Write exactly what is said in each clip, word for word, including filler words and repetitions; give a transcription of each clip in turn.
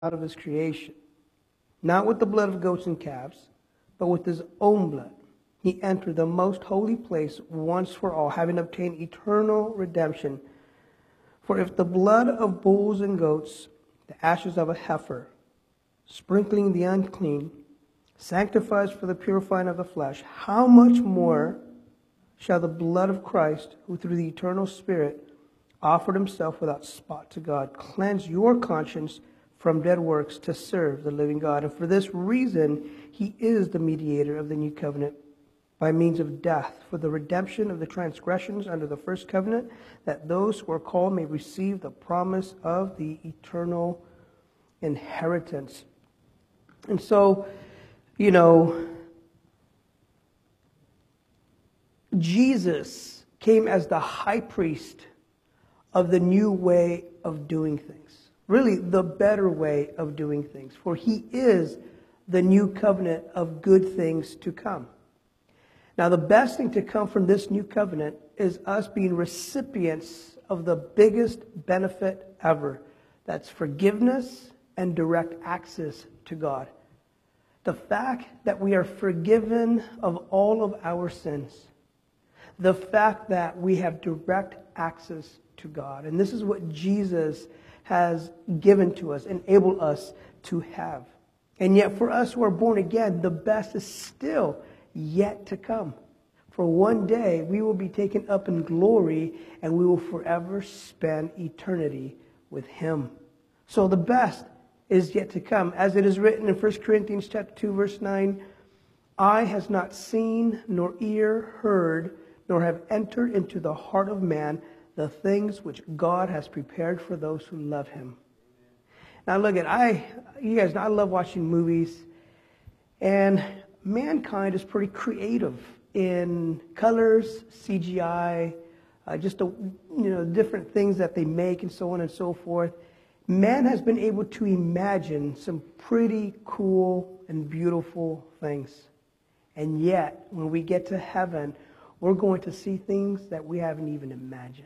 out of his creation, not with the blood of goats and calves, but with his own blood. He entered the most holy place once for all, having obtained eternal redemption. For if the blood of bulls and goats, the ashes of a heifer, sprinkling the unclean, sanctifies for the purifying of the flesh, how much more shall the blood of Christ, who through the eternal Spirit offered himself without spot to God, cleanse your conscience from dead works to serve the living God. And for this reason, he is the mediator of the new covenant by means of death, for the redemption of the transgressions under the first covenant, that those who are called may receive the promise of the eternal inheritance. And so, you know, Jesus came as the high priest of the new way of doing things. Really, the better way of doing things. For he is the new covenant of good things to come. Now, the best thing to come from this new covenant is us being recipients of the biggest benefit ever. That's forgiveness and direct access to God. The fact that we are forgiven of all of our sins. The fact that we have direct access to God. And this is what Jesus has given to us, enabled us to have. And yet for us who are born again, the best is still yet to come. For one day we will be taken up in glory and we will forever spend eternity with him. So the best is yet to come. As it is written in First Corinthians chapter two, verse nine, eye has not seen, nor ear heard, nor have entered into the heart of man the things which God has prepared for those who love him. Now look at, I, you guys know I love watching movies, and mankind is pretty creative in colors, C G I, uh, just the, you know, different things that they make and so on and so forth. Man has been able to imagine some pretty cool and beautiful things. And yet, when we get to heaven, we're going to see things that we haven't even imagined.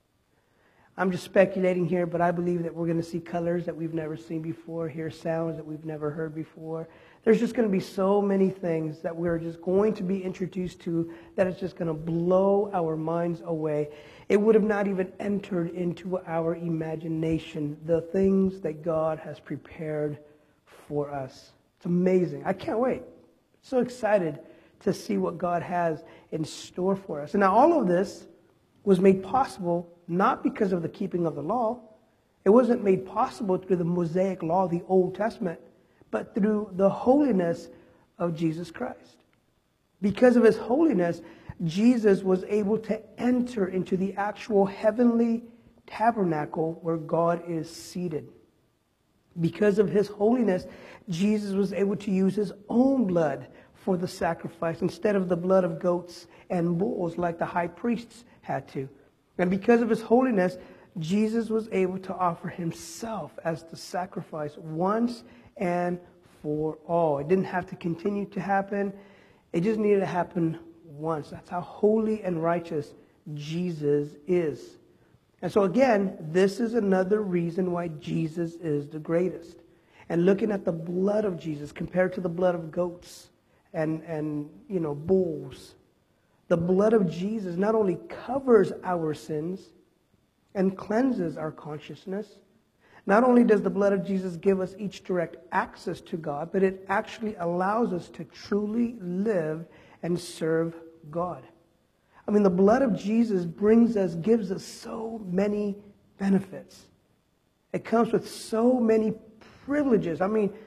I'm just speculating here, but I believe that we're going to see colors that we've never seen before, hear sounds that we've never heard before. There's just going to be so many things that we're just going to be introduced to that it's just going to blow our minds away. It would have not even entered into our imagination, the things that God has prepared for us. It's amazing. I can't wait. So excited to see what God has in store for us. And now all of this was made possible not because of the keeping of the law. It wasn't made possible through the Mosaic law, the Old Testament, but through the holiness of Jesus Christ. Because of his holiness, Jesus was able to enter into the actual heavenly tabernacle where God is seated. Because of his holiness, Jesus was able to use his own blood for the sacrifice instead of the blood of goats and bulls like the high priests had to. And because of his holiness, Jesus was able to offer himself as the sacrifice once and for all. It didn't have to continue to happen. It just needed to happen once. That's how holy and righteous Jesus is. And so again, this is another reason why Jesus is the greatest. And looking at the blood of Jesus compared to the blood of goats and, and you know, bulls, the blood of Jesus not only covers our sins and cleanses our consciousness, not only does the blood of Jesus give us each direct access to God, but it actually allows us to truly live and serve God. I mean, the blood of Jesus brings us, gives us so many benefits. It comes with so many privileges. I mean,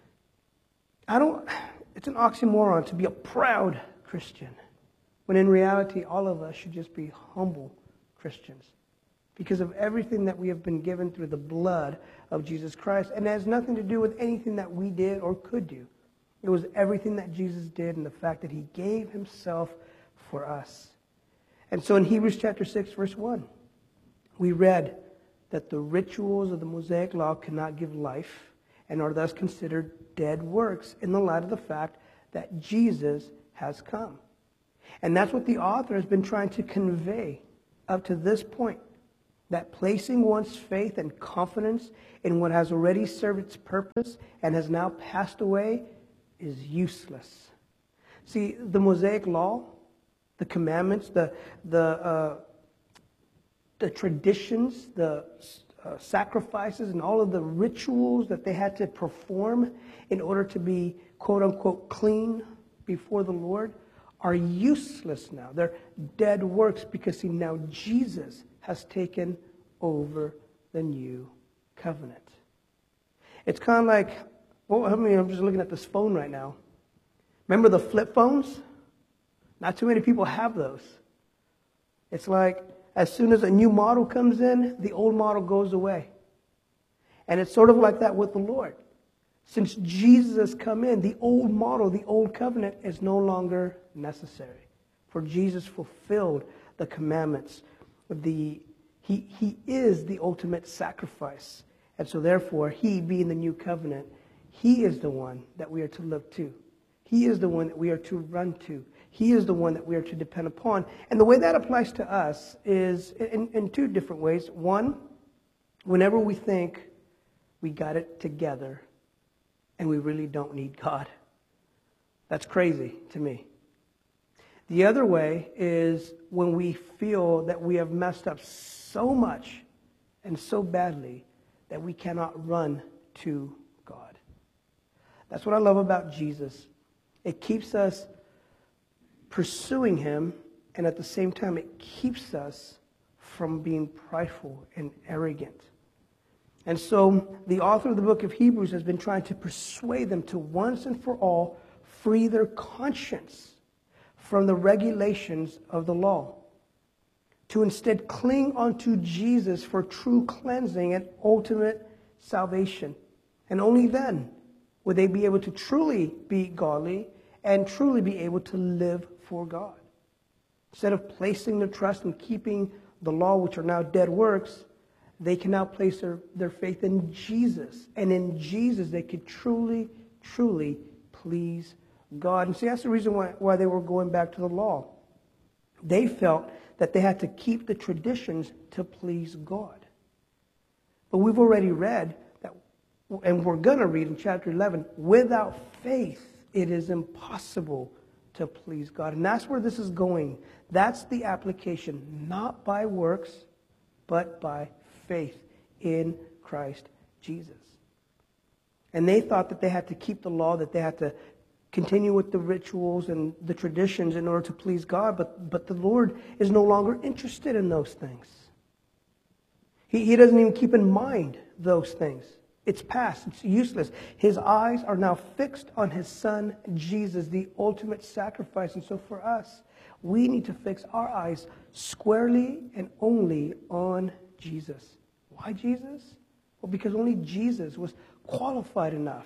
I don't, it's an oxymoron to be a proud Christian, when in reality, all of us should just be humble Christians because of everything that we have been given through the blood of Jesus Christ. And it has nothing to do with anything that we did or could do. It was everything that Jesus did and the fact that he gave himself for us. And so in Hebrews chapter six, verse one, we read that the rituals of the Mosaic law cannot give life and are thus considered dead works in the light of the fact that Jesus has come. And that's what the author has been trying to convey up to this point. that placing one's faith and confidence in what has already served its purpose and has now passed away is useless. See, the Mosaic law, the commandments, the the uh, the traditions, the uh, sacrifices, and all of the rituals that they had to perform in order to be quote unquote clean before the Lord are useless now. They're dead works because, see, now Jesus has taken over the new covenant. It's kind of like, well, I mean, I'm just looking at this phone right now. Remember the flip phones? Not too many people have those. It's like as soon as a new model comes in, the old model goes away. And it's sort of like that with the Lord. Since Jesus has come in, the old model, the old covenant is no longer necessary. For Jesus fulfilled the commandments. The, he, he is the ultimate sacrifice. And so therefore, he being the new covenant, he is the one that we are to look to. He is the one that we are to run to. He is the one that we are to depend upon. And the way that applies to us is in, in two different ways. One, whenever we think we got it together and we really don't need God. That's crazy to me. The other way is when we feel that we have messed up so much and so badly that we cannot run to God. That's what I love about Jesus. It keeps us pursuing him, and at the same time it keeps us from being prideful and arrogant. And so the author of the book of Hebrews has been trying to persuade them to once and for all free their conscience from the regulations of the law, to instead cling onto Jesus for true cleansing and ultimate salvation. And only then would they be able to truly be godly and truly be able to live for God. Instead of placing their trust in keeping the law, which are now dead works, they can now place their, their faith in Jesus. And in Jesus, they could truly, truly please God. And see, that's the reason why, why they were going back to the law. They felt that they had to keep the traditions to please God. But we've already read that, and we're going to read in chapter eleven, without faith, it is impossible to please God. And that's where this is going. That's the application, not by works, but by faith in Christ Jesus. And they thought that they had to keep the law, that they had to continue with the rituals and the traditions in order to please God, but, but the Lord is no longer interested in those things. He, he doesn't even keep in mind those things. It's past. It's useless. His eyes are now fixed on his Son, Jesus, the ultimate sacrifice. And so for us, we need to fix our eyes squarely and only on Jesus. Why Jesus? Well, because only Jesus was qualified enough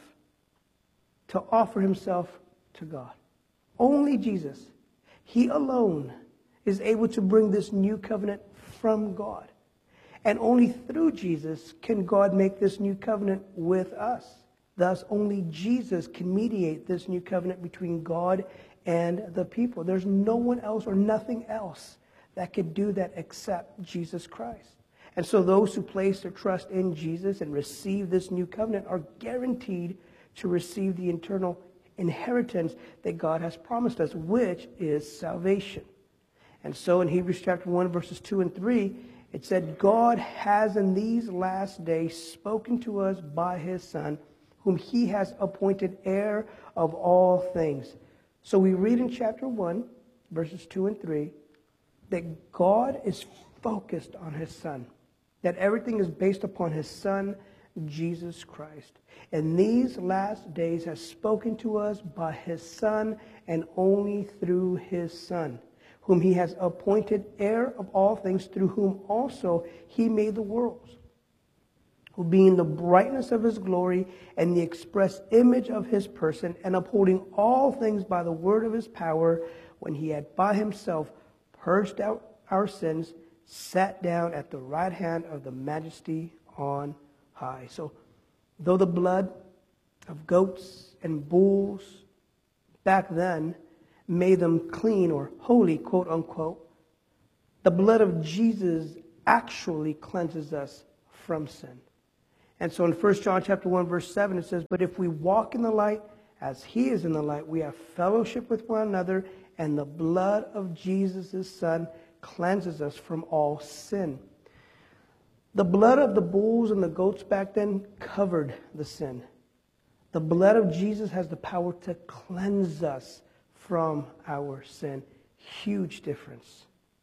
to offer himself to God. Only Jesus. He alone is able to bring this new covenant from God. And only through Jesus can God make this new covenant with us. Thus, only Jesus can mediate this new covenant between God and the people. There's no one else or nothing else that could do that except Jesus Christ. And so those who place their trust in Jesus and receive this new covenant are guaranteed to receive the eternal inheritance that God has promised us, which is salvation. And so in Hebrews chapter one, verses two and three, it said, God has in these last days spoken to us by his Son, whom he has appointed heir of all things. So we read in chapter one, verses two and three, that God is focused on his Son, that everything is based upon his Son, Jesus Christ. And these last days has spoken to us by his Son and only through his Son, whom he has appointed heir of all things, through whom also he made the worlds, who being the brightness of his glory and the express image of his person, and upholding all things by the word of his power, when he had by himself purged out our sins, sat down at the right hand of the majesty on high. So, though the blood of goats and bulls back then made them clean or holy, quote unquote, the blood of Jesus actually cleanses us from sin. And so in First John chapter one, verse seven, it says, "But if we walk in the light as he is in the light, we have fellowship with one another, and the blood of Jesus, his Son, cleanses us from all sin." The blood of the bulls and the goats back then covered the sin. The blood of Jesus has the power to cleanse us from our sin. Huge difference.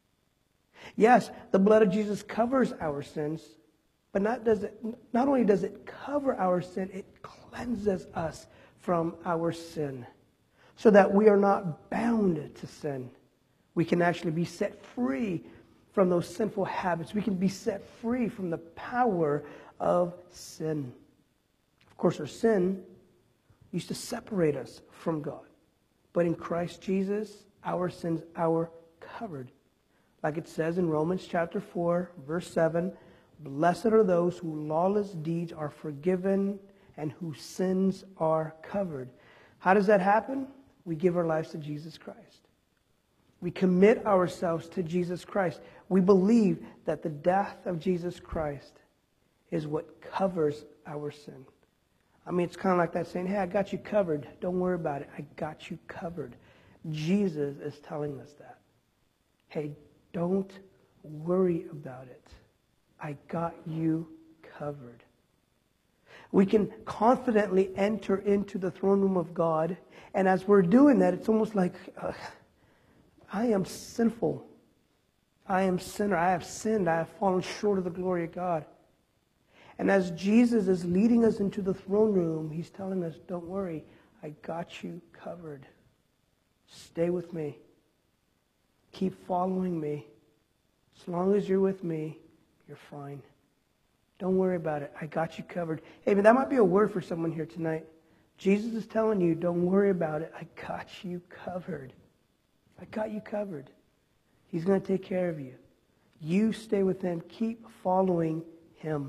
Yes, the blood of Jesus covers our sins, but not does it not only does it cover our sin, it cleanses us from our sin so that we are not bound to sin. We can actually be set free from those sinful habits. We can be set free from the power of sin. Of course, our sin used to separate us from God. But in Christ Jesus, our sins are covered. Like it says in Romans chapter four, verse seven, "Blessed are those whose lawless deeds are forgiven and whose sins are covered." How does that happen? We give our lives to Jesus Christ. We commit ourselves to Jesus Christ. We believe that the death of Jesus Christ is what covers our sin. I mean, it's kind of like that saying, "Hey, I got you covered. Don't worry about it. I got you covered." Jesus is telling us that. Hey, don't worry about it. I got you covered. We can confidently enter into the throne room of God. And as we're doing that, it's almost like, uh, I am sinful. I am sinner. I have sinned. I have fallen short of the glory of God. And as Jesus is leading us into the throne room, he's telling us, don't worry, I got you covered. Stay with me. Keep following me. As long as you're with me, you're fine. Don't worry about it. I got you covered. Hey, but that might be a word for someone here tonight. Jesus is telling you, don't worry about it. I got you covered. I got you covered. He's going to take care of you. You stay with him. Keep following him.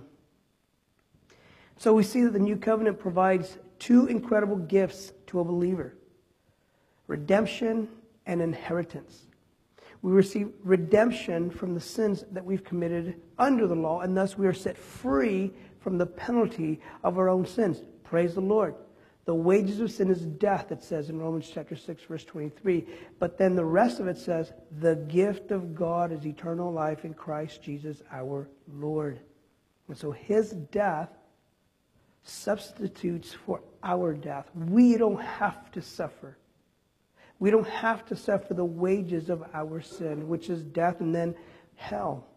So we see that the new covenant provides two incredible gifts to a believer: redemption and inheritance. We receive redemption from the sins that we've committed under the law, and thus we are set free from the penalty of our own sins. Praise the Lord. The wages of sin is death, it says in Romans chapter six, verse twenty-three. But then the rest of it says, the gift of God is eternal life in Christ Jesus our Lord. And so his death substitutes for our death. We don't have to suffer. We don't have to suffer the wages of our sin, which is death and then hell.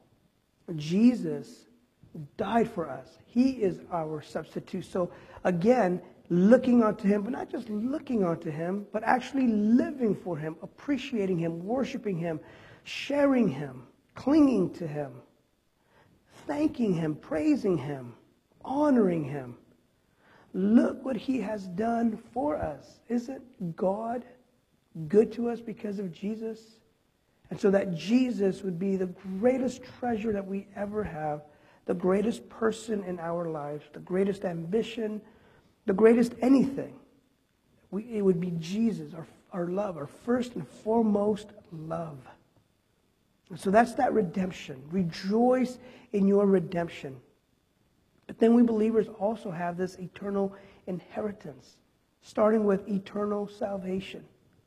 Jesus died for us. He is our substitute. So again, looking unto him, but not just looking unto him, but actually living for him, appreciating him, worshiping him, sharing him, clinging to him, thanking him, praising him, honoring him. Look what he has done for us. Isn't God good to us because of Jesus? And so that Jesus would be the greatest treasure that we ever have, the greatest person in our lives, the greatest ambition, the greatest anything. We, it would be Jesus, our, our love, our first and foremost love. And so that's that redemption. Rejoice in your redemption. But then we believers also have this eternal inheritance, starting with eternal salvation.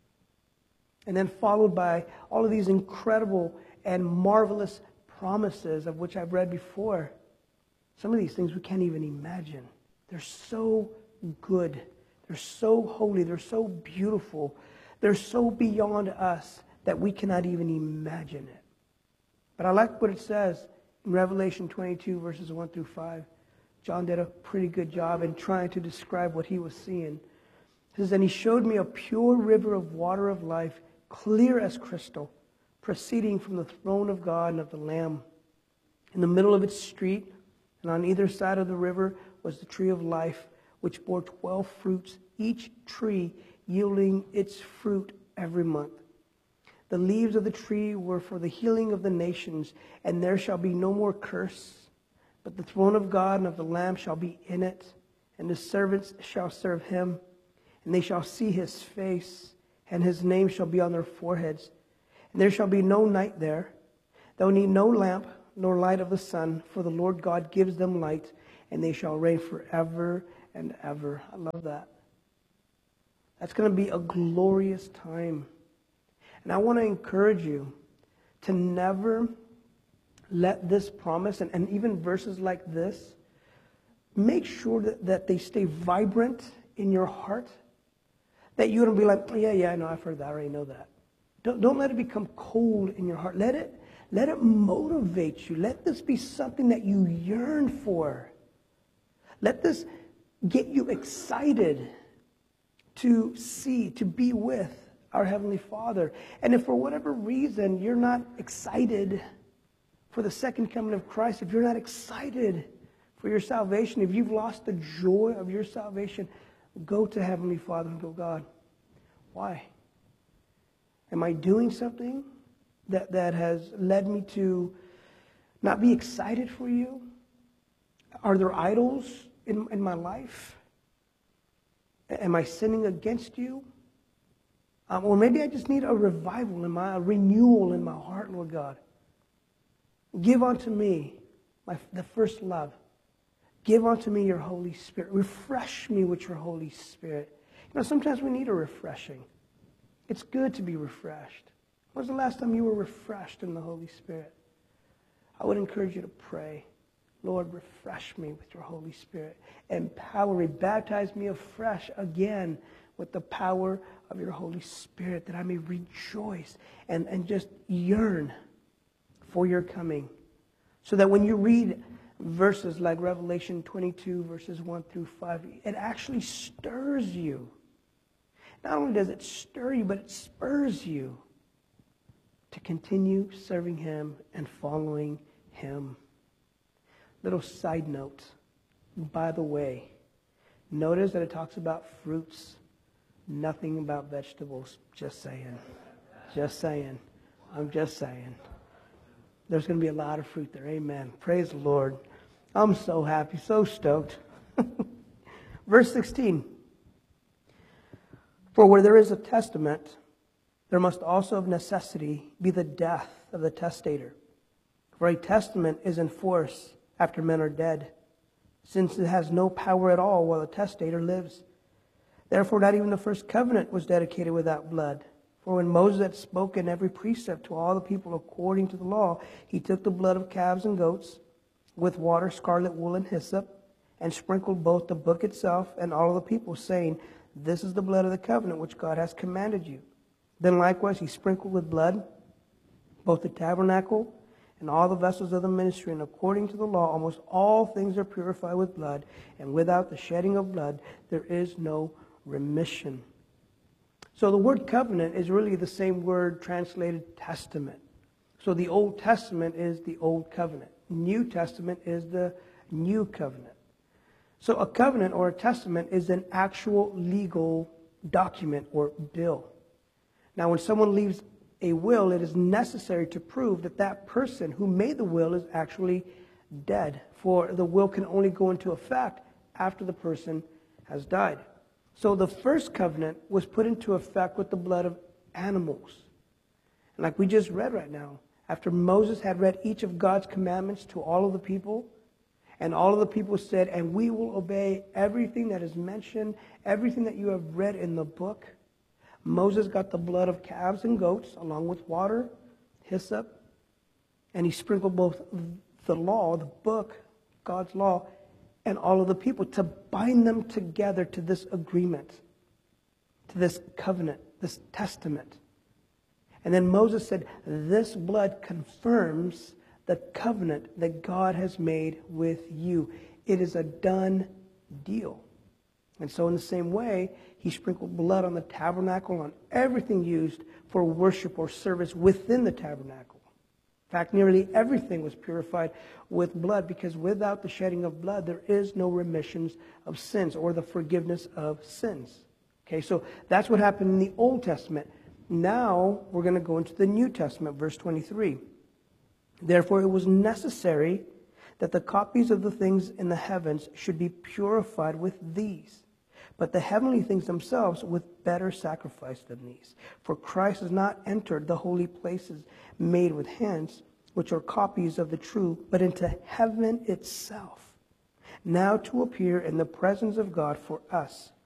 And then followed by all of these incredible and marvelous promises of which I've read before. Some of these things we can't even imagine. They're so good. They're so holy. They're so beautiful. They're so beyond us that we cannot even imagine it. But I like what it says in Revelation twenty-two, verses one through five. John did a pretty good job in trying to describe what he was seeing. It says, "And he showed me a pure river of water of life, clear as crystal, proceeding from the throne of God and of the Lamb. In the middle of its street, and on either side of the river, was the tree of life, which bore twelve fruits, each tree yielding its fruit every month. The leaves of the tree were for the healing of the nations, and there shall be no more curse. But the throne of God and of the Lamb shall be in it, and his servants shall serve him, and they shall see his face, and his name shall be on their foreheads. And there shall be no night there. They'll need no lamp nor light of the sun, for the Lord God gives them light, and they shall reign forever and ever. I love that. That's going to be a glorious time. And I want to encourage you to never let this promise, and, and even verses like this, make sure that, that they stay vibrant in your heart. That you don't be like, oh, yeah, yeah, I know, I've heard that, I already know that. Don't, don't let it become cold in your heart. Let it, let it motivate you. Let this be something that you yearn for. Let this get you excited to see, to be with our Heavenly Father. And if for whatever reason you're not excited for the second coming of Christ, if you're not excited for your salvation, if you've lost the joy of your salvation, go to Heavenly Father and go, God, why? Am I doing something that, that has led me to not be excited for you? Are there idols in, in my life? Am I sinning against you? Um, or maybe I just need a revival in my, a renewal in my heart, Lord God. Give unto me my, the first love. Give unto me your Holy Spirit. Refresh me with your Holy Spirit. You know, sometimes we need a refreshing. It's good to be refreshed. When was the last time you were refreshed in the Holy Spirit? I would encourage you to pray. Lord, refresh me with your Holy Spirit. Empower me. Baptize me afresh again with the power of your Holy Spirit, that I may rejoice and, and just yearn for your coming. So that when you read verses like Revelation twenty-two, verses one through five, it actually stirs you. Not only does it stir you, but it spurs you to continue serving Him and following Him. Little side note, by the way, notice that it talks about fruits, nothing about vegetables. Just saying. Just saying. I'm just saying. There's going to be a lot of fruit there. Amen. Praise the Lord. I'm so happy, so stoked. Verse sixteen. For where there is a testament, there must also of necessity be the death of the testator. For a testament is in force after men are dead, since it has no power at all while the testator lives. Therefore, not even the first covenant was dedicated without blood. For when Moses had spoken every precept to all the people according to the law, he took the blood of calves and goats with water, scarlet wool, and hyssop, and sprinkled both the book itself and all of the people, saying, This is the blood of the covenant which God has commanded you. Then likewise he sprinkled with blood both the tabernacle and all the vessels of the ministry, and according to the law, almost all things are purified with blood, and without the shedding of blood, there is no remission. So the word covenant is really the same word translated testament. So the Old Testament is the Old Covenant. New Testament is the New Covenant. So a covenant or a testament is an actual legal document or bill. Now when someone leaves a will, it is necessary to prove that that person who made the will is actually dead. For the will can only go into effect after the person has died. So the first covenant was put into effect with the blood of animals. And like we just read right now, after Moses had read each of God's commandments to all of the people, and all of the people said, and we will obey everything that is mentioned, everything that you have read in the book. Moses got the blood of calves and goats along with water, hyssop, and he sprinkled both the law, the book, God's law, and all of the people to bind them together to this agreement, to this covenant, this testament. And then Moses said, this blood confirms the covenant that God has made with you. It is a done deal. And so in the same way, he sprinkled blood on the tabernacle, on everything used for worship or service within the tabernacle. In fact, nearly everything was purified with blood, because without the shedding of blood, there is no remissions of sins or the forgiveness of sins. Okay, so that's what happened in the Old Testament. Now we're going to go into the New Testament, verse twenty-three. Therefore, it was necessary that the copies of the things in the heavens should be purified with these, but the heavenly things themselves with better sacrifice than these. For Christ has not entered the holy places made with hands, which are copies of the true, but into heaven itself, now to appear in the presence of God for us.